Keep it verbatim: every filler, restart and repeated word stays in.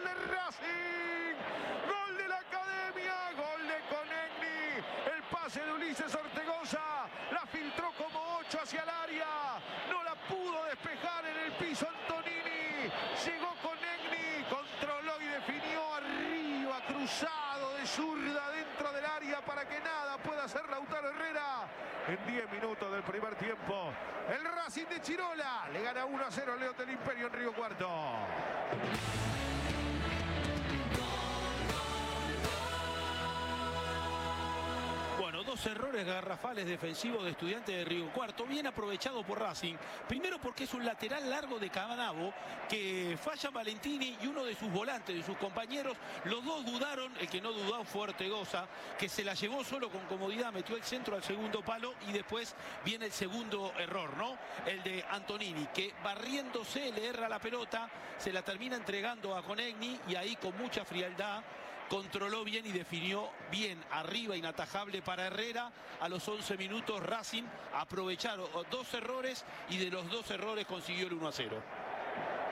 gol de Racing, gol de la Academia, gol de Conegni, el pase de Ulises Ortegoza, la filtró como ocho hacia el área, no la pudo despejar en el piso Antonini, llegó Conegni, controló y definió arriba, cruzado de zurda dentro del área para que nada pueda hacer Lautaro Herrera. En diez minutos del primer tiempo, el Racing de Chirola le gana uno a cero al León del Imperio en Río Cuarto. Bueno, dos errores garrafales defensivos de Estudiantes de Río Cuarto, bien aprovechado por Racing. Primero porque es un lateral largo de Cabanabo que falla Valentini y uno de sus volantes, de sus compañeros, los dos dudaron. El que no dudó fue Ortegoza, que se la llevó solo con comodidad, metió el centro al segundo palo y después viene el segundo error, ¿no? El de Antonini, que barriéndose le erra la pelota, se la termina entregando a Conegni y ahí con mucha frialdad controló bien y definió bien, arriba, inatajable para Herrera. A los once minutos Racing aprovecharon dos errores y de los dos errores consiguió el uno a cero.